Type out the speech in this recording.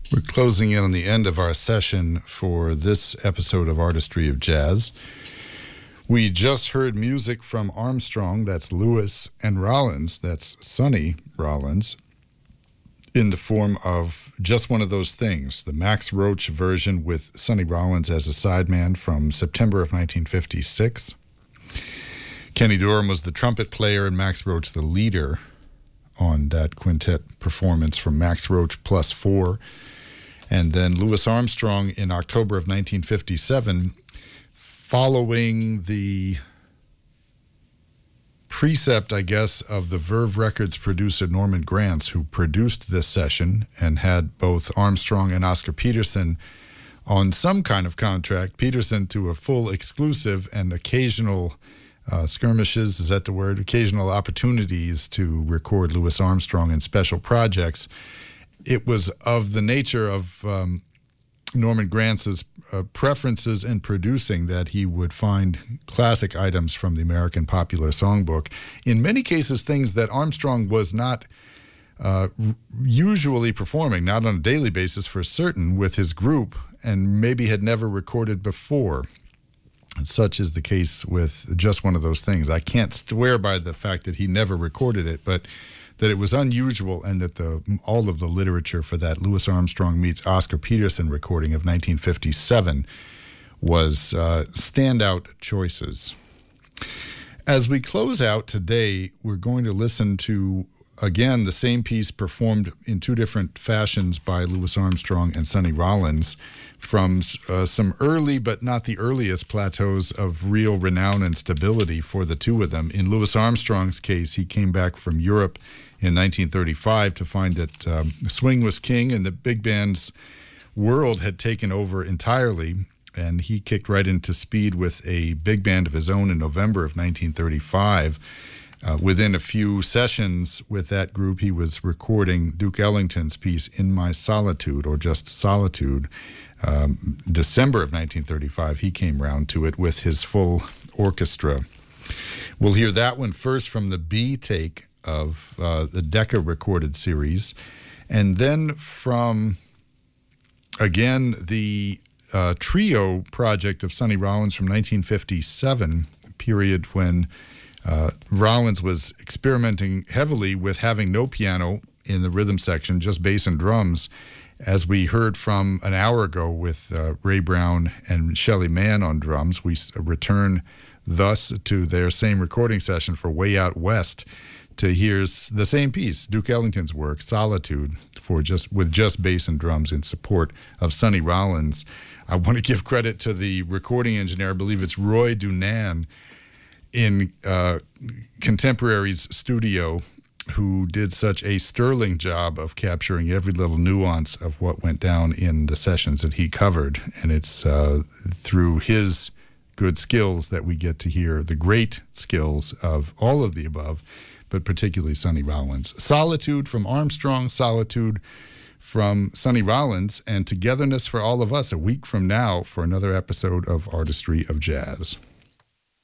We're closing in on the end of our session for this episode of Artistry of Jazz. We just heard music from Armstrong, that's Lewis, and Rollins, that's Sonny Rollins, in the form of Just One of Those Things, the Max Roach version with Sonny Rollins as a sideman from September of 1956. Kenny Dorham was the trumpet player and Max Roach the leader on that quintet performance from Max Roach Plus 4. And then Louis Armstrong in October of 1957, following the precept, I guess, of the Verve Records producer Norman Granz, who produced this session and had both Armstrong and Oscar Peterson on some kind of contract, Peterson to a full exclusive and occasional skirmishes, is that the word? Occasional opportunities to record Louis Armstrong in special projects. It was of the nature of Norman Granz's preferences in producing that he would find classic items from the American Popular Songbook. In many cases, things that Armstrong was not usually performing, not on a daily basis for certain, with his group, and maybe had never recorded before. Such is the case with Just One of Those Things. I can't swear by the fact that he never recorded it, but that it was unusual, and that all of the literature for that Louis Armstrong meets Oscar Peterson recording of 1957 was standout choices. As we close out today, we're going to listen to, again, the same piece performed in two different fashions by Louis Armstrong and Sonny Rollins from some early but not the earliest plateaus of real renown and stability for the two of them. In Louis Armstrong's case, he came back from Europe in 1935 to find that swing was king and the big band's world had taken over entirely, and he kicked right into speed with a big band of his own in November of 1935. Within a few sessions with that group, he was recording Duke Ellington's piece In My Solitude, or just Solitude. December of 1935, he came round to it with his full orchestra. We'll hear that one first from the B take of the Decca recorded series, and then from, again, the trio project of Sonny Rollins from 1957, period when Rollins was experimenting heavily with having no piano in the rhythm section, just bass and drums, as we heard from an hour ago with Ray Brown and Shelly Manne on drums. We return thus to their same recording session for Way Out West to hear the same piece, Duke Ellington's work, Solitude, with just bass and drums in support of Sonny Rollins. I want to give credit to the recording engineer, I believe it's Roy Dunan, in Contemporary's studio, who did such a sterling job of capturing every little nuance of what went down in the sessions that he covered. And it's through his good skills that we get to hear the great skills of all of the above, but particularly Sonny Rollins. Solitude from Armstrong, Solitude from Sonny Rollins, and Togetherness for all of us a week from now for another episode of Artistry of Jazz.